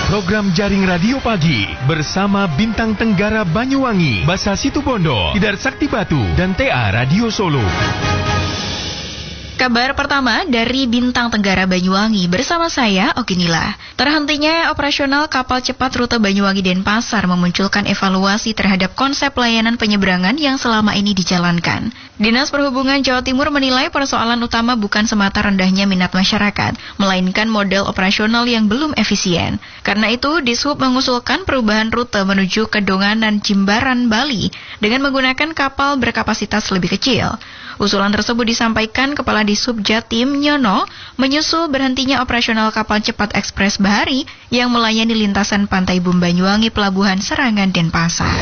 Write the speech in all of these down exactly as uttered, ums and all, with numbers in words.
Program Jaring Radio Pagi bersama Bintang Tenggara Banyuwangi, Basa Situbondo, Tidar Sakti Batu, dan T A Radio Solo. Kabar pertama dari Bintang Tenggara Banyuwangi bersama saya, Okinila. Terhentinya operasional kapal cepat rute Banyuwangi-Denpasar memunculkan evaluasi terhadap konsep layanan penyeberangan yang selama ini dijalankan. Dinas Perhubungan Jawa Timur menilai persoalan utama bukan semata rendahnya minat masyarakat, melainkan model operasional yang belum efisien. Karena itu, Dishub mengusulkan perubahan rute menuju ke Donganan Jimbaran, Bali dengan menggunakan kapal berkapasitas lebih kecil. Usulan tersebut disampaikan Kepala Dishub Jatim Nyono menyusul berhentinya operasional kapal cepat ekspres Bahari yang melayani lintasan Pantai Bum Banyuwangi Pelabuhan Serangan Denpasar.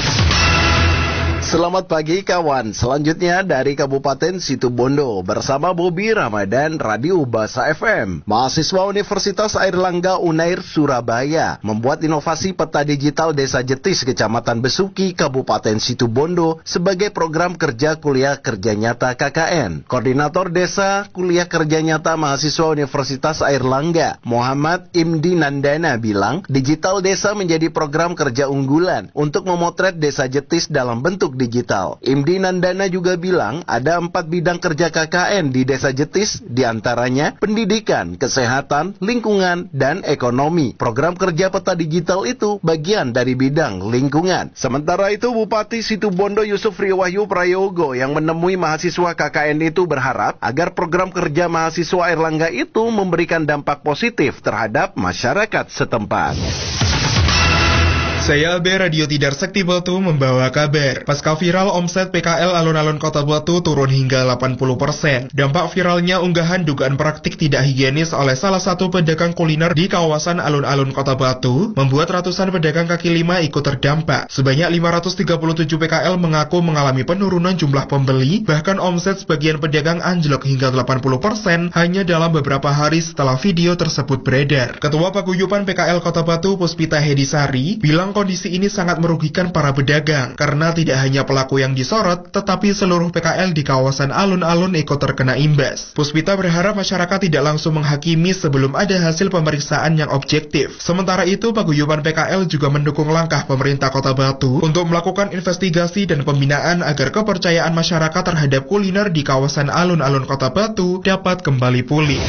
Selamat pagi kawan, selanjutnya dari Kabupaten Situbondo bersama Bobi Ramadan Radio Basa F M. Mahasiswa Universitas Airlangga Unair Surabaya membuat inovasi peta digital Desa Jetis Kecamatan Besuki Kabupaten Situbondo sebagai program kerja kuliah kerja nyata K K N. Koordinator Desa Kuliah Kerja Nyata Mahasiswa Universitas Airlangga Muhammad Imdi Nandana bilang, digital desa menjadi program kerja unggulan untuk memotret Desa Jetis dalam bentuk digital. Imdi Nandana juga bilang ada empat bidang kerja K K N di Desa Jetis, diantaranya pendidikan, kesehatan, lingkungan, dan ekonomi. Program kerja peta digital itu bagian dari bidang lingkungan. Sementara itu, Bupati Situbondo Yusuf Riwahyu Prayogo yang menemui mahasiswa K K N itu berharap agar program kerja mahasiswa Airlangga itu memberikan dampak positif terhadap masyarakat setempat. Saya Abe Radio Tidar Sakti Batu membawa kabar. Pasca viral omset P K L alun-alun Kota Batu turun hingga delapan puluh persen. Dampak viralnya unggahan dugaan praktik tidak higienis oleh salah satu pedagang kuliner di kawasan alun-alun Kota Batu membuat ratusan pedagang kaki lima ikut terdampak. Sebanyak lima ratus tiga puluh tujuh P K L mengaku mengalami penurunan jumlah pembeli, bahkan omset sebagian pedagang anjlok hingga delapan puluh persen hanya dalam beberapa hari setelah video tersebut beredar. Ketua Paguyuban P K L Kota Batu Puspita Hedisari bilang kondisi ini sangat merugikan para pedagang karena tidak hanya pelaku yang disorot, tetapi seluruh P K L di kawasan alun-alun ikut terkena imbas. Puspita berharap masyarakat tidak langsung menghakimi sebelum ada hasil pemeriksaan yang objektif. Sementara itu, Paguyuban P K L juga mendukung langkah pemerintah Kota Batu untuk melakukan investigasi dan pembinaan agar kepercayaan masyarakat terhadap kuliner di kawasan alun-alun Kota Batu dapat kembali pulih.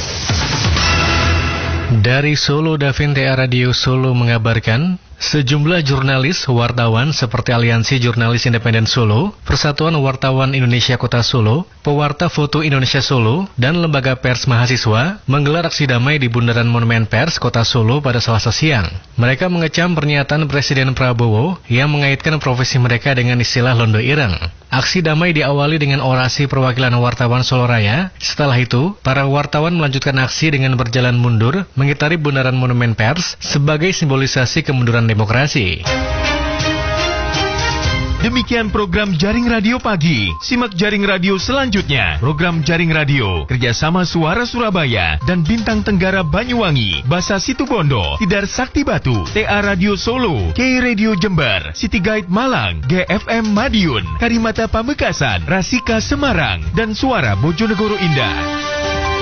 Dari Solo, Davin T A Radio Solo mengabarkan, sejumlah jurnalis, wartawan seperti Aliansi Jurnalis Independen Solo, Persatuan Wartawan Indonesia Kota Solo, Pewarta Foto Indonesia Solo, dan Lembaga Pers Mahasiswa menggelar aksi damai di Bundaran Monumen Pers Kota Solo pada Selasa siang. Mereka mengecam pernyataan Presiden Prabowo yang mengaitkan profesi mereka dengan istilah londo ireng. Aksi damai diawali dengan orasi perwakilan wartawan Solo Raya. Setelah itu, para wartawan melanjutkan aksi dengan berjalan mundur mengitari Bundaran Monumen Pers sebagai simbolisasi kemunduran demokrasi. Demikian program Jaring Radio Pagi. Simak Jaring Radio selanjutnya. Program Jaring Radio kerjasama Suara Surabaya dan Bintang Tenggara Banyuwangi, Basa Situbondo, Tidar Sakti Batu, T A Radio Solo, K Radio Jember, City Guide Malang, G F M Madiun, Karimata Pamekasan, Rasika Semarang, dan Suara Bojonegoro Indah.